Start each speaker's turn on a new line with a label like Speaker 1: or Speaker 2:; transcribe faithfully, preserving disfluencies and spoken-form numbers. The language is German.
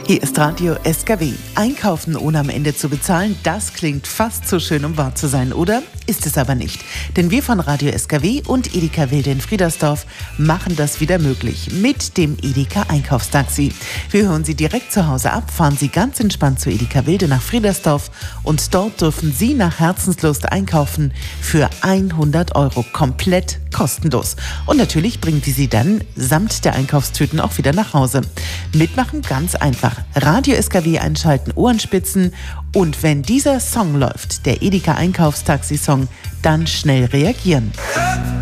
Speaker 1: Hier ist Radio S K W. Einkaufen ohne am Ende zu bezahlen, das klingt fast zu schön, um wahr zu sein, oder? Ist es aber nicht. Denn wir von Radio S K W und Edeka Wilde in Friedersdorf machen das wieder möglich mit dem Edeka Einkaufstaxi. Wir hören Sie direkt zu Hause ab, fahren Sie ganz entspannt zu Edeka Wilde nach Friedersdorf und dort dürfen Sie nach Herzenslust einkaufen für hundert Euro, komplett kostenlos. Und natürlich bringen wir Sie dann samt der Einkaufstüten auch wieder nach Hause. Mitmachen ganz einfach. Radio S K W einschalten, Ohrenspitzen und wenn dieser Song läuft, der Edeka Einkaufstaxi-Song, dann schnell reagieren.